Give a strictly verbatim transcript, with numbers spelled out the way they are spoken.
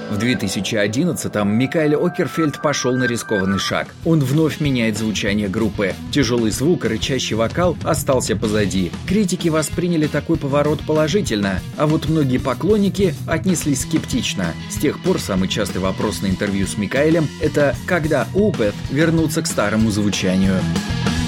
В две тысячи одиннадцатом Микаэль Окерфельд пошел на рискованный шаг. Он вновь меняет звучание группы. Тяжелый звук и рычащий вокал остался позади. Критики восприняли такой поворот положительно, а вот многие поклонники отнеслись скептично. С тех пор самый частый вопрос на интервью с Микаэлем – это когда Opeth вернутся к старому звучанию.